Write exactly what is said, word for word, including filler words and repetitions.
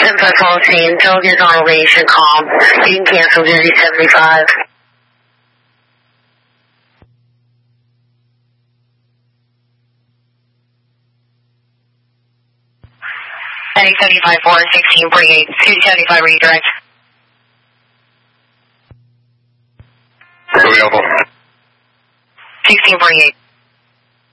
ten plus fourteen, intelligence on elevation, calm. You can cancel Dizzy seventy-five. Heading seventy-five four, sixteen forty-eight, two seventy-five redirect. Available. sixteen forty-eight.